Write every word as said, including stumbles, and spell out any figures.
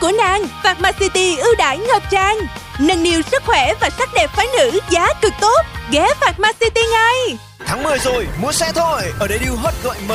của nàng. Pharma City ưu đãi ngập tràn, nâng niu sức khỏe và sắc đẹp phái nữ giá cực tốt. Ghé Pharma City ngay. Tháng mười rồi, mua xe thôi. Ở đây deal hot gọi mới.